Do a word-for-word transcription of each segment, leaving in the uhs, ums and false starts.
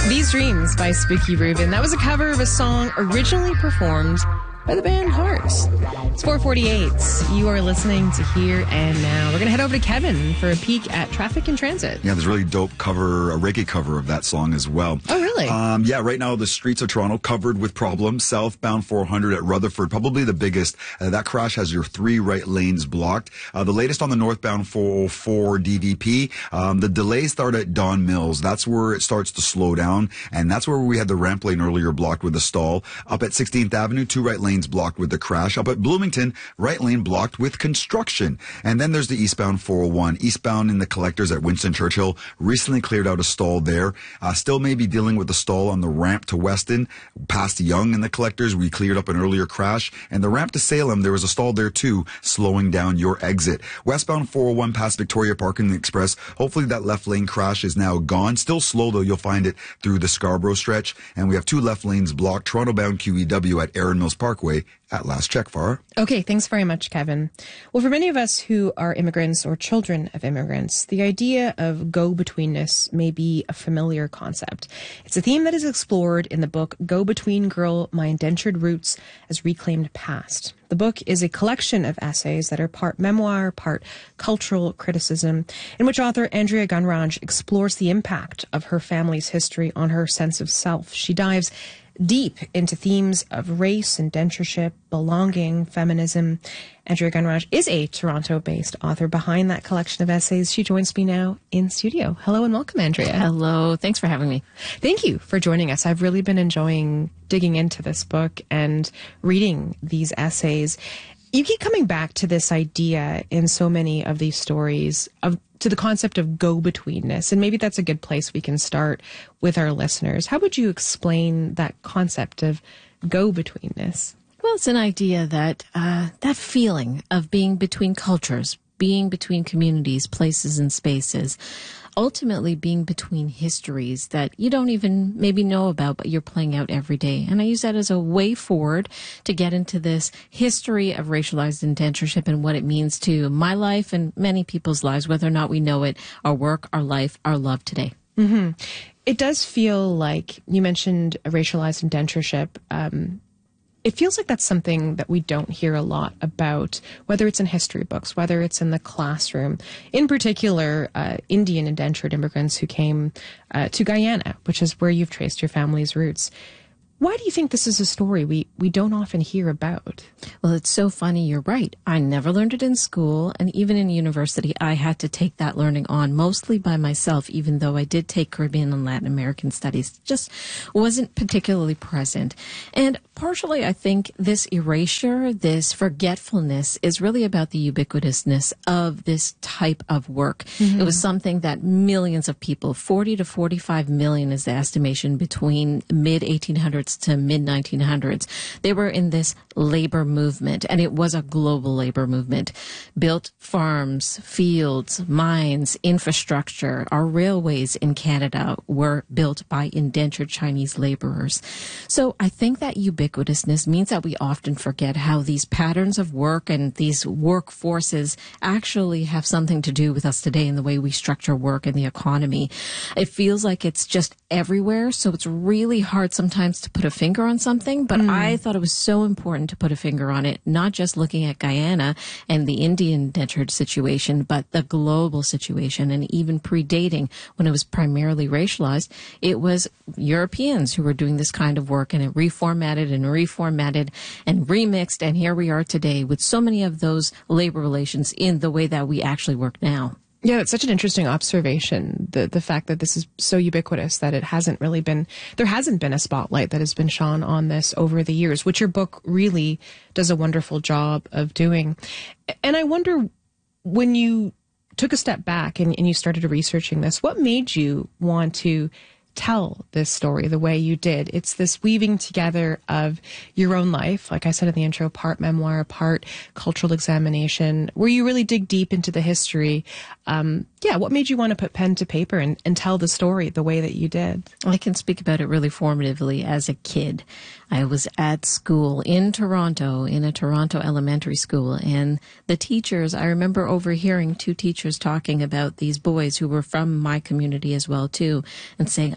These Dreams by Spooky Reuben. That was a cover of a song originally performed by the band Hearts. It's four forty-eight. You are listening to Here and Now. We're going to head over to Kevin for a peek at Traffic and Transit. Yeah, there's a really dope cover, a reggae cover of that song as well. Oh, really? Um, yeah, right now the streets of Toronto covered with problems. Southbound four hundred at Rutherford, probably the biggest. Uh, that crash has your three right lanes blocked. Uh, the latest on the northbound four oh four D V P, um, the delays start at Don Mills. That's where it starts to slow down, and that's where we had the ramp lane earlier blocked with a stall. Up at sixteenth Avenue, two right lanes blocked with the crash. Up at Bloomington, right lane blocked with construction. And then there's the eastbound four oh one. Eastbound in the collectors at Winston Churchill, recently cleared out a stall there. Uh, still may be dealing with the stall on the ramp to Weston, past Young in the collectors. We cleared up an earlier crash. And the ramp to Salem, there was a stall there too, slowing down your exit. Westbound four oh one past Victoria Park in the Express. Hopefully that left lane crash is now gone. Still slow though. You'll find it through the Scarborough stretch. And we have two left lanes blocked. Toronto bound Q E W at Erin Mills Parkway at last check, Farah. Okay, thanks very much, Kevin. Well, for many of us who are immigrants or children of immigrants, the idea of go-betweenness may be a familiar concept. It's a theme that is explored in the book Go-Between Girl, My Indentured Roots as Reclaimed Past. The book is a collection of essays that are part memoir, part cultural criticism, in which author Andrea Gunraj explores the impact of her family's history on her sense of self. She dives deep into themes of race, indentureship, belonging, feminism. Andrea Gunraj is a Toronto-based author behind that collection of essays. She joins me now in studio. Hello and welcome, Andrea. Hello. Thanks for having me. Thank you for joining us. I've really been enjoying digging into this book and reading these essays. You keep coming back to this idea in so many of these stories of to the concept of go-betweenness, and maybe that's a good place we can start with our listeners. How would you explain that concept of go-betweenness? Well, it's an idea that uh, that feeling of being between cultures, being between communities, places, and spaces, ultimately being between histories that you don't even maybe know about, but you're playing out every day. And I use that as a way forward to get into this history of racialized indentureship and what it means to my life and many people's lives, whether or not we know it, our work, our life, our love today. Mm-hmm. It does feel like, you mentioned racialized indentureship, um, it feels like that's something that we don't hear a lot about, whether it's in history books, whether it's in the classroom. In particular, uh, Indian indentured immigrants who came uh, to Guyana, which is where you've traced your family's roots. Why do you think this is a story we, we don't often hear about? Well, it's so funny. You're right. I never learned it in school. And even in university, I had to take that learning on mostly by myself, even though I did take Caribbean and Latin American studies. It just wasn't particularly present. And partially, I think this erasure, this forgetfulness is really about the ubiquitousness of this type of work. Mm-hmm. It was something that millions of people, forty to forty-five million is the estimation between mid eighteen hundreds to mid nineteen hundreds. They were in this labor movement, and it was a global labor movement. Built farms, fields, mines, infrastructure. Our railways in Canada were built by indentured Chinese laborers. So I think that ubiquitousness means that we often forget how these patterns of work and these workforces actually have something to do with us today in the way we structure work and the economy. It feels like it's just everywhere, so it's really hard sometimes to put a finger on something, but mm. I thought it was so important to put a finger on it, not just looking at Guyana and the Indian indentured situation, but the global situation. And even predating when it was primarily racialized, it was Europeans who were doing this kind of work, and it reformatted and reformatted and remixed. And here we are today with so many of those labor relations in the way that we actually work now. Yeah, it's such an interesting observation, the the fact that this is so ubiquitous that it hasn't really been, there hasn't been a spotlight that has been shone on this over the years, which your book really does a wonderful job of doing. And I wonder, when you took a step back and, and you started researching this, what made you want to tell this story the way you did? It's this weaving together of your own life, like I said in the intro, part memoir, part cultural examination, where you really dig deep into the history. Um, yeah, what made you want to put pen to paper and, and tell the story the way that you did? I can speak about it really formatively as a kid. I was at school in Toronto, in a Toronto elementary school, and the teachers, I remember overhearing two teachers talking about these boys who were from my community as well, too, and saying,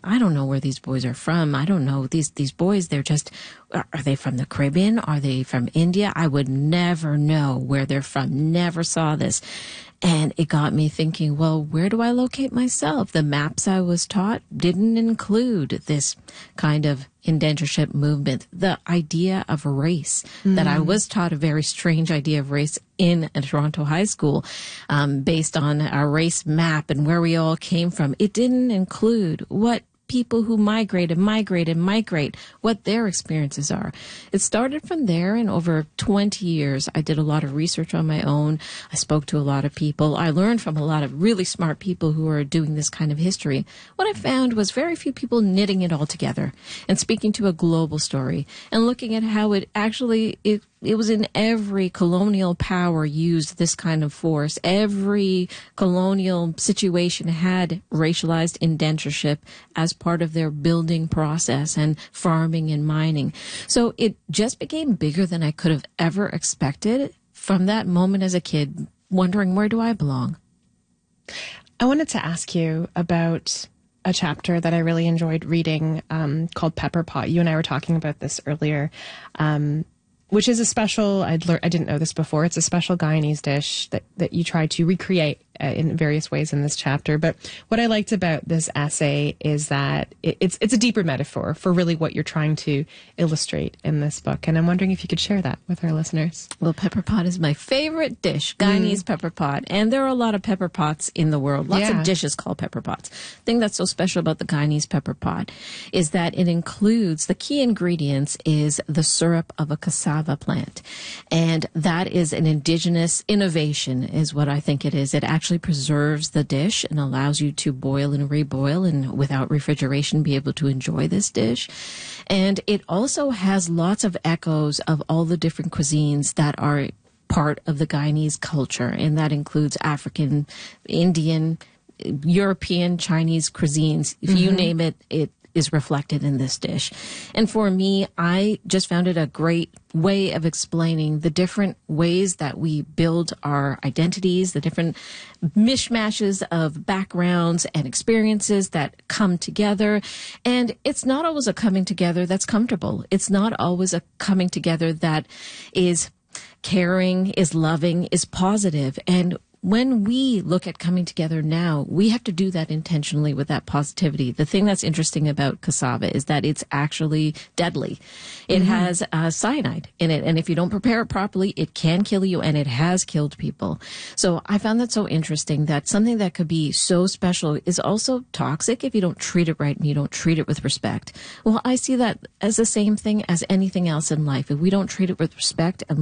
I don't know where these boys are from. I don't know. These, these boys, they're just, are they from the Caribbean? Are they from India? I would never know where they're from. Never saw this. And it got me thinking, well, where do I locate myself? The maps I was taught didn't include this kind of indentureship movement, the idea of race, mm. that I was taught a very strange idea of race in a Toronto high school, um, based on a race map and where we all came from. It didn't include what people who migrate and migrate and migrate, what their experiences are. It started from there, and over twenty years, I did a lot of research on my own. I spoke to a lot of people. I learned from a lot of really smart people who are doing this kind of history. What I found was very few people knitting it all together and speaking to a global story and looking at how it actually, it It was in every colonial power used this kind of force. Every colonial situation had racialized indentureship as part of their building process and farming and mining. So it just became bigger than I could have ever expected from that moment as a kid, wondering, where do I belong? I wanted to ask you about a chapter that I really enjoyed reading, um, called Pepper Pot. You and I were talking about this earlier. Um, which is a special, I'd learned, I didn't know this before, it's a special Guyanese dish that, that you try to recreate uh, in various ways in this chapter. But what I liked about this essay is that it, it's it's a deeper metaphor for really what you're trying to illustrate in this book. And I'm wondering if you could share that with our listeners. Well, pepper pot is my favorite dish, Guyanese mm. pepper pot. And there are a lot of pepper pots in the world, lots yeah. of dishes called pepper pots. The thing that's so special about the Guyanese pepper pot is that it includes, the key ingredients is the syrup of a cassava plant. And that is an indigenous innovation, is what I think it is. It actually preserves the dish and allows you to boil and reboil and without refrigeration be able to enjoy this dish. And it also has lots of echoes of all the different cuisines that are part of the Guyanese culture. And that includes African, Indian, European, Chinese cuisines. If mm-hmm. you name it, it is reflected in this dish. And for me, I just found it a great way of explaining the different ways that we build our identities, the different mishmashes of backgrounds and experiences that come together. And it's not always a coming together that's comfortable. It's not always a coming together that is caring, is loving, is positive. And when we look at coming together now, we have to do that intentionally with that positivity. The thing that's interesting about cassava is that it's actually deadly. It mm-hmm. has uh, cyanide in it, and if you don't prepare it properly, it can kill you, and it has killed people. So I found that so interesting, that something that could be so special is also toxic if you don't treat it right and you don't treat it with respect. Well, I see that as the same thing as anything else in life. If we don't treat it with respect and